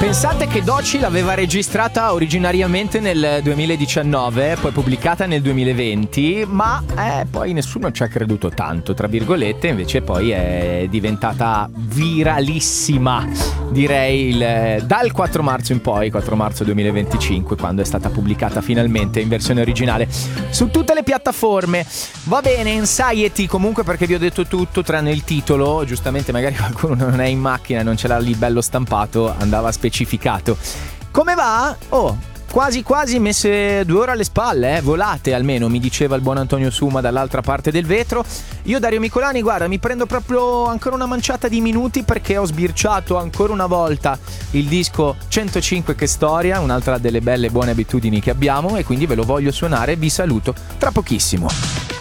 Pensate che Doci l'aveva registrata originariamente nel 2019, poi pubblicata nel 2020, ma poi nessuno ci ha creduto tanto, tra virgolette, invece poi è diventata viralissima, direi, dal 4 marzo in poi, 4 marzo 2025, quando è stata pubblicata finalmente in versione originale su tutte le piattaforme. Va bene, Anxiety comunque, perché vi ho detto tutto tranne il titolo, giustamente magari qualcuno non è in macchina e non ce l'ha lì bello stampato, andava specificato. Come va? Oh, quasi messe 2 ore alle spalle, volate almeno, mi diceva il buon Antonio Suma dall'altra parte del vetro. Io, Dario Micolani, guarda, mi prendo proprio ancora una manciata di minuti perché ho sbirciato ancora una volta il disco 105 Che Storia, un'altra delle belle buone abitudini che abbiamo, e quindi ve lo voglio suonare. Vi saluto tra pochissimo.